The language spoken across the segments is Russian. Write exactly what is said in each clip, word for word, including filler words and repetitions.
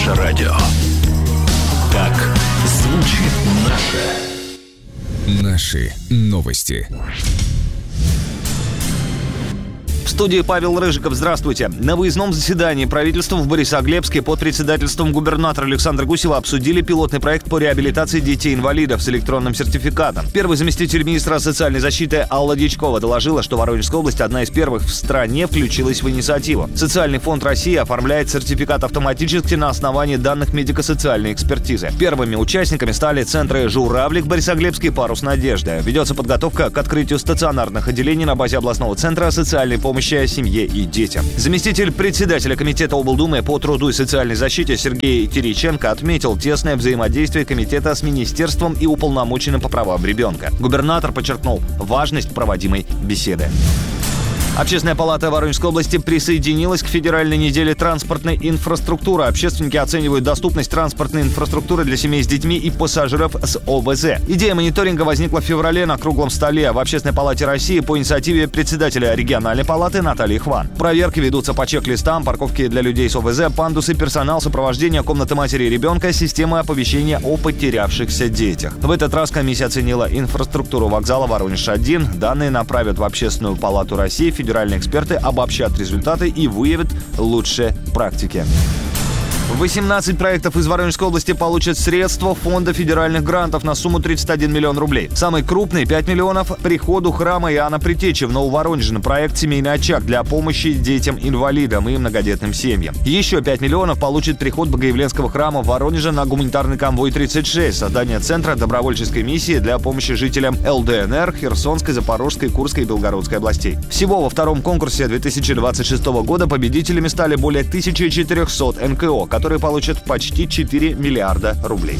Наше радио. Так звучит наше. Наши новости. В студии Павел Рыжиков. Здравствуйте. На выездном заседании правительства в Борисоглебске под председательством губернатора Александра Гусева обсудили пилотный проект по реабилитации детей-инвалидов с электронным сертификатом. Первый заместитель министра социальной защиты Алла Дьячкова доложила, что Воронежская область одна из первых в стране включилась в инициативу. Социальный фонд России оформляет сертификат автоматически на основании данных медико-социальной экспертизы. Первыми участниками стали центры «Журавлик», Борисоглебск и «Парус Надежды». Ведется подготовка к открытию стационарных отделений на базе областного центра социальной помощи семье и детям. Заместитель председателя комитета облдумы по труду и социальной защите Сергей Терещенко отметил тесное взаимодействие комитета с министерством и уполномоченным по правам ребенка. Губернатор подчеркнул важность проводимой беседы. Общественная палата Воронежской области присоединилась к федеральной неделе транспортной инфраструктуры. Общественники оценивают доступность транспортной инфраструктуры для семей с детьми и пассажиров с о вэ зэ. Идея мониторинга возникла в феврале на круглом столе в Общественной палате России по инициативе председателя региональной палаты Натальи Хван. Проверки ведутся по чек-листам, парковки для людей с о вэ зэ, пандусы, персонал, сопровождение, комнаты матери и ребенка, система оповещения о потерявшихся детях. В этот раз комиссия оценила инфраструктуру вокзала Воронеж один. Данные направят в Общественную палату России. Федеральные эксперты обобщат результаты и выявят лучшие практики. восемнадцать проектов из Воронежской области получат средства фонда федеральных грантов на сумму тридцать один миллион рублей. Самый крупный – пять миллионов – приходу храма Иоанна Предтечи в Нововоронеже на проект «Семейный очаг» для помощи детям-инвалидам и многодетным семьям. Еще пять миллионов получит приход Богоявленского храма в Воронеже на гуманитарный конвой тридцать шесть, создание центра добровольческой миссии для помощи жителям эл дэ эн эр, Херсонской, Запорожской, Курской и Белгородской областей. Всего во втором конкурсе две тысячи двадцать шестого года победителями стали более тысяча четыреста эн ка о, которые получат почти четыре миллиарда рублей.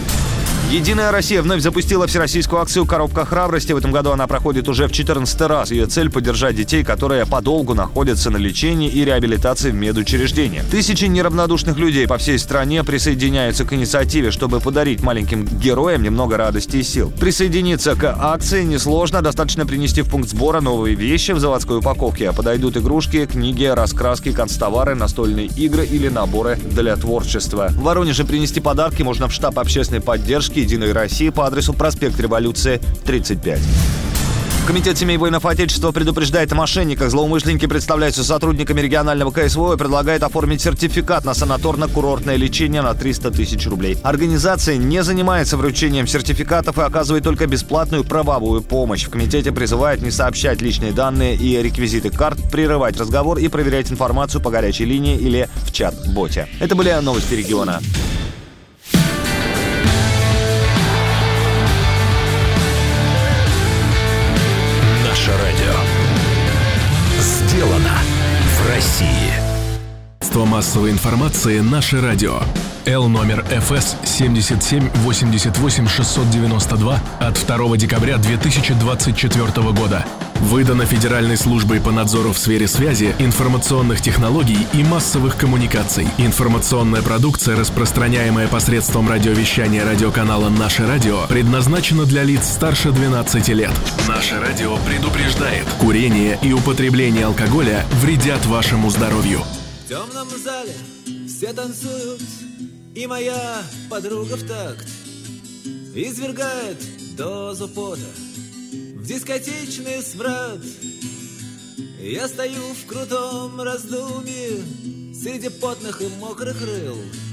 «Единая Россия» вновь запустила всероссийскую акцию «Коробка храбрости». В этом году она проходит уже в четырнадцатый раз. Ее цель – поддержать детей, которые подолгу находятся на лечении и реабилитации в медучреждениях. Тысячи неравнодушных людей по всей стране присоединяются к инициативе, чтобы подарить маленьким героям немного радости и сил. Присоединиться к акции несложно. Достаточно принести в пункт сбора новые вещи в заводской упаковке. Подойдут игрушки, книги, раскраски, канцтовары, настольные игры или наборы для творчества. В Воронеже принести подарки можно в штаб общественной поддержки «Единой России» по адресу проспект Революции, тридцать пять. Комитет семей воинов Отечества предупреждает о мошенниках. Злоумышленники представляются сотрудниками регионального ка эс вэ о и предлагают оформить сертификат на санаторно-курортное лечение на триста тысяч рублей. Организация не занимается вручением сертификатов и оказывает только бесплатную правовую помощь. В комитете призывают не сообщать личные данные и реквизиты карт, прерывать разговор и проверять информацию по горячей линии или в чат-боте. Это были новости региона. Наше радио. Сделано в России. Средства массовой информации «Наше радио». Л номер эф эс семьдесят семь восемьдесят восемь шестьсот девяносто два от второго декабря две тысячи двадцать четвёртого года. Выдано Федеральной службой по надзору в сфере связи, информационных технологий и массовых коммуникаций. Информационная продукция, распространяемая посредством радиовещания радиоканала «Наше радио», предназначена для лиц старше двенадцати лет. «Наше радио» предупреждает: курение и употребление алкоголя вредят вашему здоровью. В темном зале все танцуют, и моя подруга в такт извергает дозу пота в дискотечный смрад. Я стою в крутом раздумье среди потных и мокрых рыл.